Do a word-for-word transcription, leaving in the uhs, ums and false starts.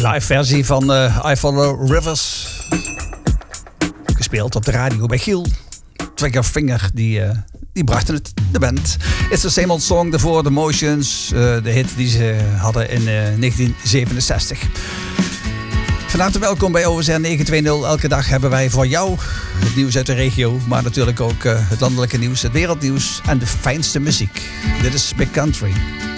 live versie van uh, I Follow Rivers. Gespeeld op de radio bij Giel. Triggerfinger, die, uh, die brachten het, de band. It's the Same Old Song, daarvoor The Motions. Uh, de hit die ze hadden in uh, negentien zevenenzestig. Van harte welkom bij O S R negenhonderdtwintig. Elke dag hebben wij voor jou het nieuws uit de regio. Maar natuurlijk ook uh, het landelijke nieuws, het wereldnieuws en de fijnste muziek. Dit is Big Country.